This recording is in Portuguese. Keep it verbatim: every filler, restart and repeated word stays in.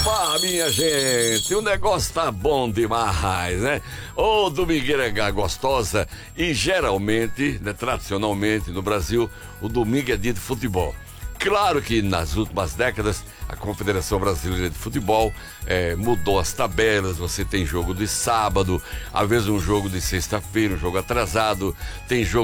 Opa, minha gente, o negócio tá bom demais, né? Ô, domingueira gostosa, e geralmente, né, tradicionalmente no Brasil, o domingo é dia de futebol. Claro que nas últimas décadas a Confederação Brasileira de Futebol eh, mudou as tabelas. Você tem jogo de sábado, às vezes um jogo de sexta-feira, um jogo atrasado, tem jogo